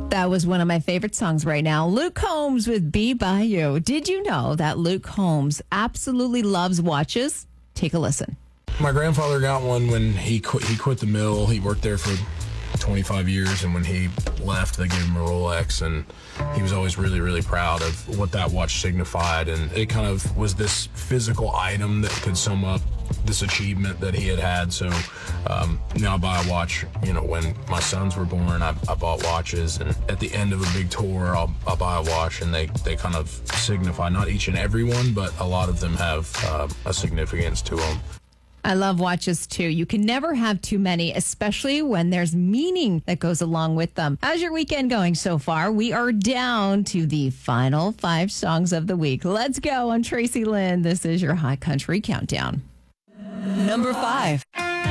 That was one of my favorite songs right now. Luke Combs with Be By You. Did you know that Luke Combs absolutely loves watches? Take a listen. My grandfather got one when he quit the mill. He worked there for 25 years, and when he left, they gave him a Rolex, and he was always really, really proud of what that watch signified. And it kind of was this physical item that could sum up this achievement that he had. So now I buy a watch. When my sons were born, I bought watches, and at the end of a big tour, I'll buy a watch, and they kind of signify, not each and every one, but a lot of them have a significance to them. I love watches too. You can never have too many, especially when there's meaning that goes along with them. How's your weekend going so far? We are down to the final 5 songs of the week. Let's go on Tracy Lynn. This is your Hot Country Countdown. Number 5.